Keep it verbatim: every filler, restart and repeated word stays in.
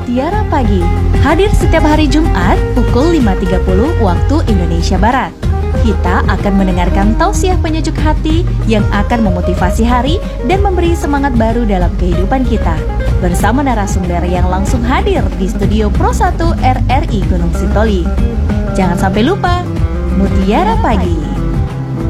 Mutiara Pagi. Hadir setiap hari Jumat pukul lima tiga puluh waktu Indonesia Barat. Kita akan mendengarkan tausiah penyejuk hati yang akan memotivasi hari dan memberi semangat baru dalam kehidupan kita. Bersama narasumber yang langsung hadir di studio Pro satu R R I Gunung Sitoli. Jangan sampai lupa, Mutiara Pagi.